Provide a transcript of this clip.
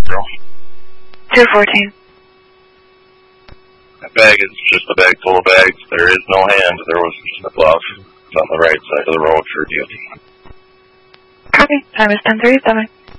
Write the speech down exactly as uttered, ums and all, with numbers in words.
girl. two fourteen. That bag is just a bag full of bags. There is no hand. There was just a glove. It's on the right side of the road for D O T. Copy. Time is ten thirty-seven.